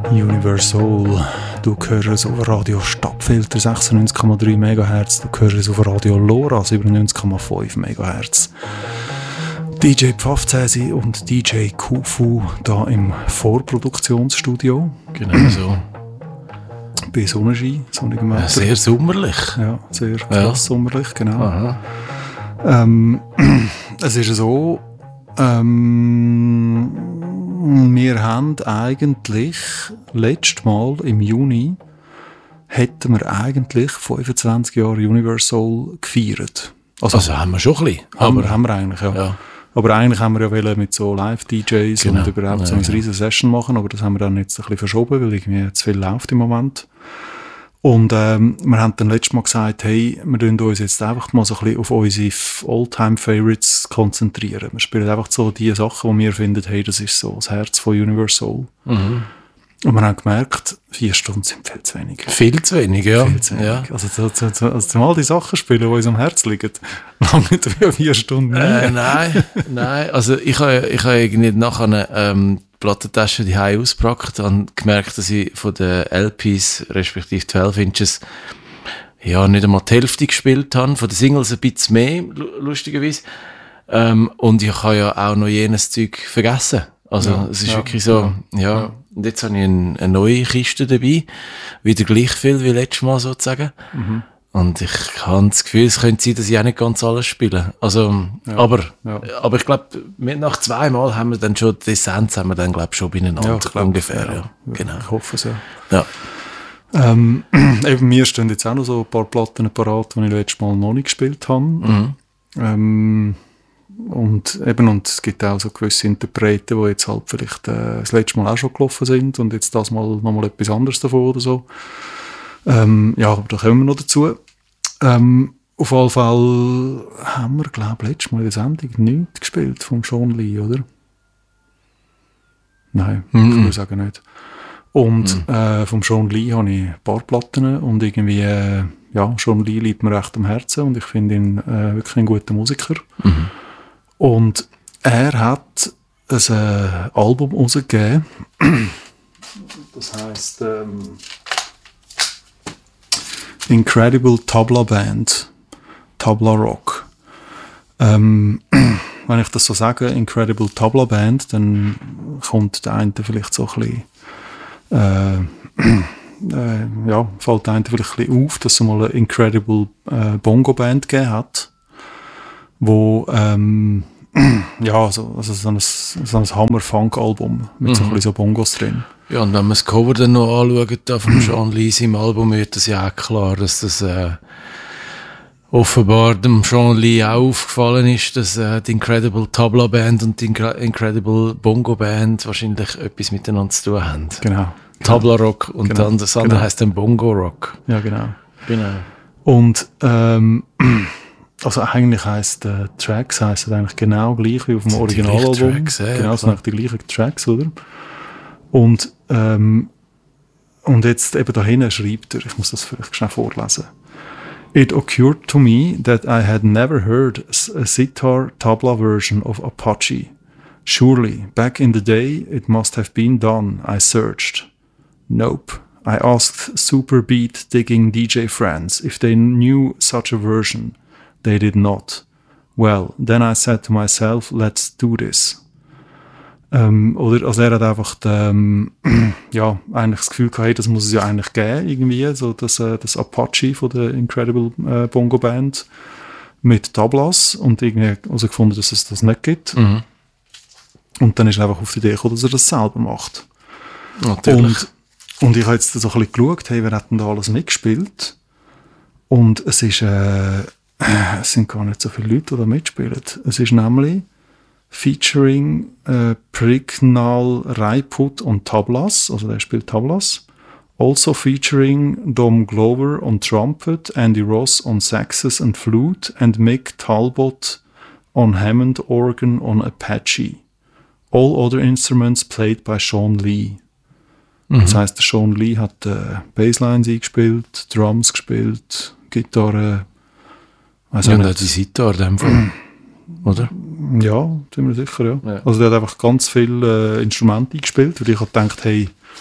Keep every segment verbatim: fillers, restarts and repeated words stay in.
Universal. Du hörst es auf Radio Stadtfilter sechsundneunzig Komma drei Megahertz. Du hörst es auf Radio Lora siebenundneunzig Komma fünf Megahertz. D J Pfaffzäsi und D J Kufu da im Vorproduktionsstudio. Genau so. Bei Sonnenschein, sonnigem Wetter. Ja, sehr sommerlich. Ja, sehr krass ja. sommerlich, genau. Aha. Ähm, es ist so, ähm, wir haben eigentlich letztes Mal im Juni hätten wir eigentlich fünfundzwanzig Jahre Universal gefeiert. Also, also haben wir schon ein bisschen. Haben, aber, haben wir eigentlich, ja. ja. Aber eigentlich haben wir ja wollen mit so Live-D Js genau. und überhaupt ja, so eine ja. riesen Session machen, aber das haben wir dann jetzt ein bisschen verschoben, weil irgendwie zu viel läuft im Moment. Und ähm, wir haben dann letztes Mal gesagt, hey, wir tun uns jetzt einfach mal so ein bisschen auf unsere All-Time-Favorites konzentrieren. Wir spielen einfach so die Sachen, die wir finden, hey, das ist so das Herz von Universal. Mhm. Und wir haben gemerkt, vier Stunden sind viel zu wenig. Viel zu wenig, ja. Viel zu wenig. Ja. Also, zu, zu, zu, also zum all die Sachen spielen, die uns am Herz liegen, lange nicht wie vier Stunden mehr. Äh, nein, nein. Also ich habe ich ha irgendwie nachher eine ähm, Plattentasche die Hause ausgepackt und gemerkt, dass ich von den L Ps, respektive zwölf Inches, ja, nicht einmal die Hälfte gespielt habe. Von den Singles ein bisschen mehr, lustigerweise. Ähm, und ich habe ja auch noch jenes Zeug vergessen. Also ja, es ist ja, wirklich so, ja. ja. Und jetzt habe ich eine, eine neue Kiste dabei, wieder gleich viel wie letztes Mal sozusagen. Mhm. Und ich habe das Gefühl, es könnte sein, dass ich auch nicht ganz alles spiele. Also, ja, aber, ja. aber ich glaube, nach zweimal haben wir dann schon die Essenz, haben wir dann glaube ich schon beieinander, ja, glaub, ungefähr. Ja, ja. Genau. Ich hoffe es ja. ja. Ähm, eben mir stehen jetzt auch noch so ein paar Platten parat, die ich letztes Mal noch nicht gespielt habe. Mhm. Ähm, Und eben, und es gibt auch so gewisse Interpreten, die jetzt halt vielleicht äh, das letzte Mal auch schon gelaufen sind und jetzt das mal nochmal etwas anderes davon oder so. Ähm, ja, aber da kommen wir noch dazu. Ähm, auf jeden Fall haben wir, glaube ich, letztes Mal in der Sendung nichts gespielt vom Sean Lee, oder? Nein, mm-hmm. ich würde sagen nicht. Und mm. äh, vom Sean Lee habe ich ein paar Platten und irgendwie, äh, ja, Sean Lee liegt mir recht am Herzen und ich finde ihn äh, wirklich ein guter Musiker. Mm-hmm. Und er hat ein äh, Album rausgegeben. Das heisst ähm, Incredible Tabla Band, Tabla Rock. Ähm, wenn ich das so sage, Incredible Tabla Band, dann kommt der eine vielleicht so ein bisschen, äh, äh, ja, fällt der eine vielleicht ein bisschen auf, dass es mal eine Incredible äh, Bongo Band gegeben hat, wo ähm, ja, so, also so ein, so ein Hammer-Funk-Album mit mhm. so ein bisschen so Bongos drin. Ja, und wenn man das Cover dann noch anschaut, da vom Sean Lee im Album, wird das ja auch klar, dass das äh, offenbar dem Sean Lee auch aufgefallen ist, dass äh, die Incredible Tabla Band und die Incredible Bongo Band wahrscheinlich etwas miteinander zu tun haben. Genau. Tabla Rock und genau. dann das andere genau. heisst dann Bongo Rock. Ja, genau. Genau. Und ähm, also eigentlich heisst äh, Tracks heissen eigentlich genau gleich wie auf dem Originalalbum. Tracks, ja, genau, es sind die gleichen Tracks, oder? Und ähm, und jetzt eben da hinten schreibt er, ich muss das vielleicht schnell vorlesen. It occurred to me that I had never heard a sitar tabla version of Apache. Surely, back in the day, it must have been done. I searched. Nope. I asked Superbeat digging D J friends if they knew such a version. They did not. Well, then I said to myself, let's do this. Ähm, oder, also er hat einfach die, ähm, ja, eigentlich das Gefühl gehabt, hey, das muss es ja eigentlich geben, irgendwie, so das, äh, das Apache von der Incredible äh, Bongo Band mit Tablas und irgendwie herausgefunden, dass es das nicht gibt. Mhm. Und dann ist er einfach auf die Idee gekommen, dass er das selber macht. Natürlich. Und, und ich habe jetzt so ein bisschen geschaut, hey, wer hat denn da alles mitgespielt? Und es ist, äh, es sind gar nicht so viele Leute, die da mitspielen. Es ist nämlich featuring äh, Prignal Raiput und Tablas, also der spielt Tablas. Also featuring Dom Glover on trumpet, Andy Ross on saxes and flute, and Mick Talbot on Hammond organ on Apache. All other instruments played by Sean Lee. Mhm. Das heisst, der Sean Lee hat äh, Basslines eingespielt, Drums gespielt, Gitarre. Ja, und auch die Sitar in dem Fall, oder? Ja, sind wir sicher, ja. ja. Also der hat einfach ganz viele äh, Instrumente eingespielt, weil ich habe gedacht, hey,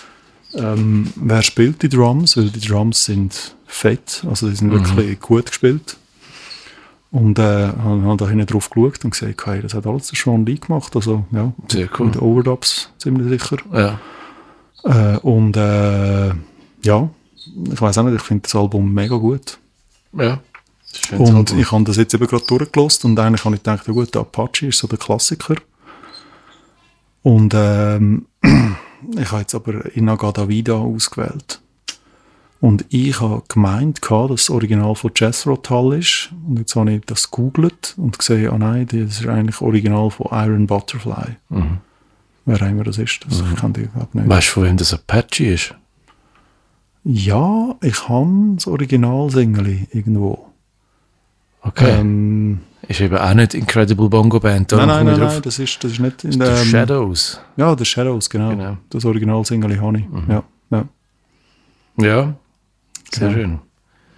ähm, wer spielt die Drums, weil die Drums sind fett, also die sind Mhm. wirklich gut gespielt. Und äh, habe hab da hinten drauf geschaut und gesagt, hey, das hat alles der Sean Lee gemacht, also ja, Sehr cool. mit Overdubs ziemlich sicher. Ja. Äh, und äh, ja, ich weiß auch nicht, ich finde das Album mega gut. Ja. Das ist ein schönes Und Album. ich habe das jetzt eben gerade durchgelost und eigentlich habe ich gedacht, ja gut, der Apache ist so der Klassiker. Und ähm, ich habe jetzt aber Inagada Vida ausgewählt. Und ich habe gemeint, dass das Original von Jethro Tull ist. Und jetzt habe ich das gegoogelt und gesehen, ah nein, das ist eigentlich Original von Iron Butterfly. Mhm. Wer immer das ist, das Mhm. ich kann die überhaupt nicht. Weißt du, von wem das Apache ist? Ja, ich habe das Original-Singeli irgendwo. Okay. Ähm, Ist eben auch nicht Incredible Bongo Band. nein, darum nein, komme ich nein, drauf. nein, das ist, das ist nicht in The der... Shadows. Ja, The Shadows, genau. Genau. Das Original-Singeli habe ich. Mhm. Ja, ja. Ja. Sehr Ja. schön.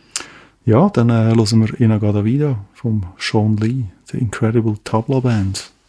Ja, dann äh, hören wir Inagada Vida vom Sean Lee, The Incredible Tabla Band.